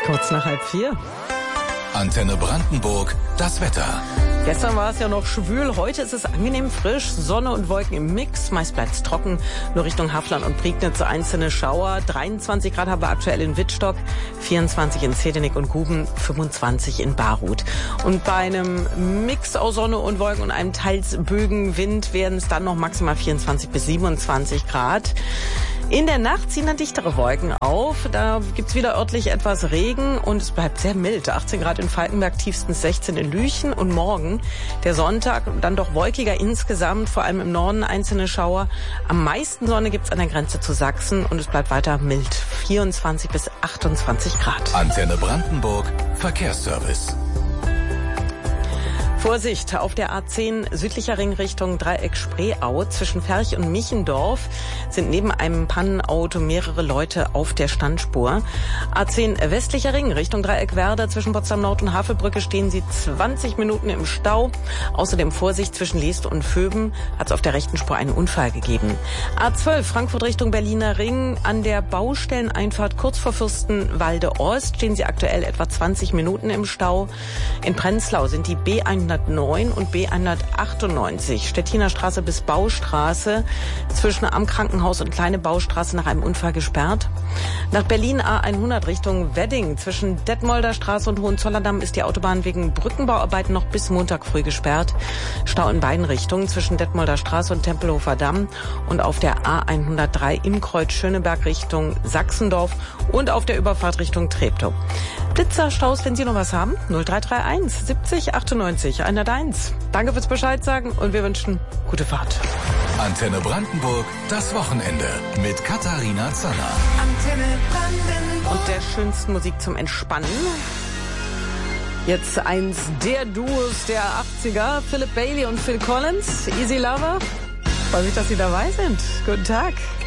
Kurz nach 3:30. Antenne Brandenburg, das Wetter. Gestern war es ja noch schwül, heute ist es angenehm frisch, Sonne und Wolken im Mix, meist bleibt es trocken, nur Richtung Haffland und Prignitz einzelne Schauer. 23 Grad haben wir aktuell in Wittstock, 24 in Zehdenick und Guben, 25 in Barut. Und bei einem Mix aus Sonne und Wolken und einem teils Bögenwind werden es dann noch maximal 24 bis 27 Grad. In der Nacht ziehen dann dichtere Wolken auf, da gibt's wieder örtlich etwas Regen und es bleibt sehr mild. 18 Grad in Falkenberg, tiefstens 16 in Lüchen und morgen, der Sonntag, dann doch wolkiger insgesamt, vor allem im Norden einzelne Schauer. Am meisten Sonne gibt's an der Grenze zu Sachsen und es bleibt weiter mild, 24 bis 28 Grad. Antenne Brandenburg, Verkehrsservice. Vorsicht, auf der A10 südlicher Ring Richtung Dreieck Spreeau zwischen Ferch und Michendorf sind neben einem Pannenauto mehrere Leute auf der Standspur. A10 westlicher Ring Richtung Dreieck Werder zwischen Potsdam Nord und Havelbrücke stehen sie 20 Minuten im Stau. Außerdem Vorsicht zwischen Leeste und Vöben hat es auf der rechten Spur einen Unfall gegeben. A12 Frankfurt Richtung Berliner Ring an der Baustelleneinfahrt kurz vor Fürstenwalde Ost stehen sie aktuell etwa 20 Minuten im Stau. In Prenzlau sind die B109 und B198, Stettiner Straße bis Baustraße, zwischen Am Krankenhaus und Kleine Baustraße nach einem Unfall gesperrt. Nach Berlin A100 Richtung Wedding, zwischen Detmolder Straße und Hohenzollerndamm ist die Autobahn wegen Brückenbauarbeiten noch bis Montag früh gesperrt. Stau in beiden Richtungen zwischen Detmolder Straße und Tempelhofer Damm und auf der A103 im Kreuz Schöneberg Richtung Sachsendorf und auf der Überfahrt Richtung Treptow. Blitzerstaus, wenn Sie noch was haben, 0331 70 98 101. Danke fürs Bescheid sagen und wir wünschen gute Fahrt. Antenne Brandenburg, das Wochenende mit Katharina Zanner. Antenne Brandenburg. Und der schönsten Musik zum Entspannen. Jetzt eins der Duos der 80er, Philip Bailey und Phil Collins, Easy Lover. Freue mich, dass Sie dabei sind. Guten Tag.